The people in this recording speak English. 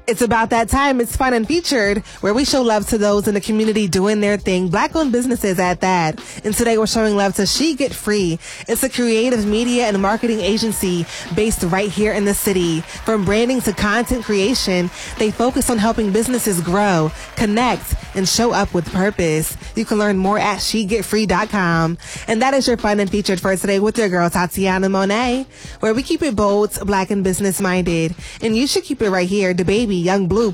It's about that time. It's Fun and Featured, where we show love to those in the community doing their thing, Black-owned businesses at that. And today we're showing love to She Get Free. It's a creative media and marketing agency based right here in the city. From branding to content creation, they focus on helping businesses grow, connect, and show up with purpose. You can learn more at shegetfree.com. And that is your Fun and Featured for today with your girl, Tatiana Monet, where we keep it bold, Black, and business-minded. And you should keep it right here, the baby, Young Blue.